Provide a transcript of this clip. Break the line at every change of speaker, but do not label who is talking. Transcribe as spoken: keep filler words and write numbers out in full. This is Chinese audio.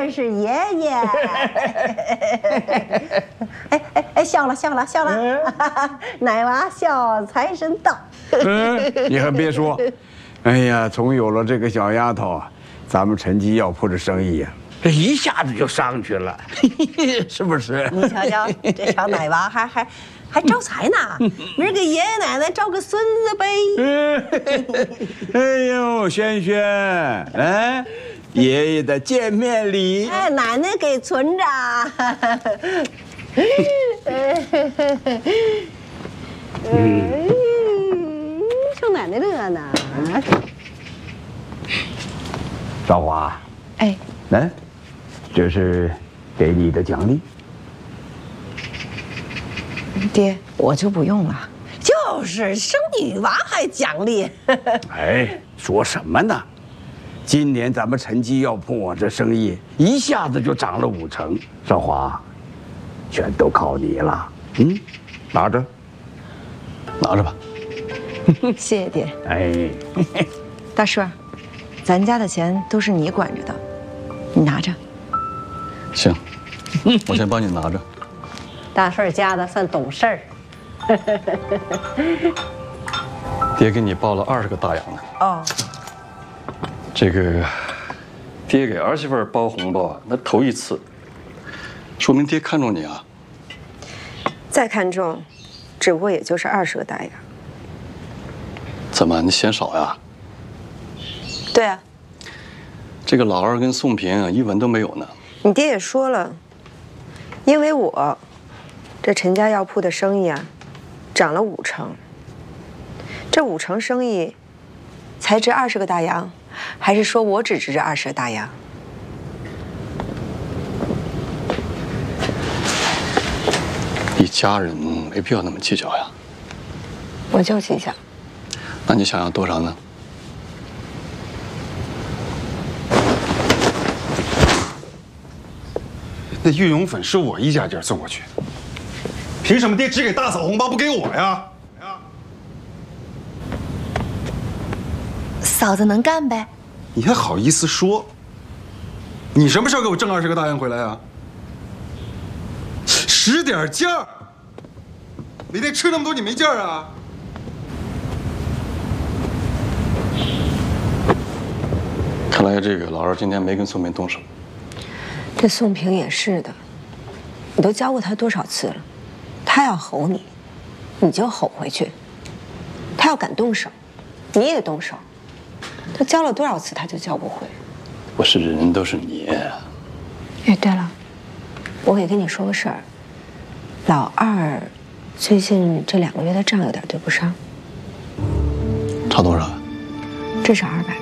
认识爷爷。哎哎哎，笑了笑了笑了，奶娃笑财神到。
嗯，你还别说，哎呀，从有了这个小丫头啊，咱们陈记药铺的生意呀、啊，这一下子就上去了，是不是？
你瞧瞧，这小奶娃还还还招财呢，明儿给爷爷奶奶招个孙子呗。
哎呦，轩轩，来，爷爷的见面礼。
哎，奶奶给存着。嗯，冲奶奶乐呢。
少华，
哎，
来，这是给你的奖励。
爹，我就不用了。
就是生女娃还奖励。
哎，说什么呢？今年咱们陈记药铺啊，这生意一下子就涨了五成。少华，全都靠你了。嗯，拿着，拿着吧。
谢谢爹。
哎，
大叔，咱家的钱都是你管着的，你拿着。
行，我先帮你拿着。
大顺家的算懂事儿。
爹给你报了二十个大洋呢。
哦，
这个爹给儿媳妇包红包，那头一次，说明爹看重你啊。
再看重，只不过也就是二十个大洋。
怎么，你嫌少呀？
对啊，
这个老二跟宋平啊，一文都没有呢。
你爹也说了，因为我这陈家药铺的生意啊，涨了五成。这五成生意才值二十个大洋，还是说我只值这二十个大洋？
一家人没必要那么计较呀。
我就计较。
那你想要多少呢？
那玉龙粉是我一家家送过去，凭什么爹只给大嫂红包不给我呀？
嫂子能干呗？
你还好意思说？你什么时候给我挣二十个大洋回来啊？使点劲儿！每天吃那么多，你没劲儿啊？
看来这个老二今天没跟宋平动手。
这宋平也是的，你都教过他多少次了？他要吼你，你就吼回去；他要敢动手，你也动手。都教了多少次，他就教不会。
不是人人都是你。
哎，对了，我也跟你说个事儿。老二最近这两个月的账有点对不上，
差多少？
至少二百。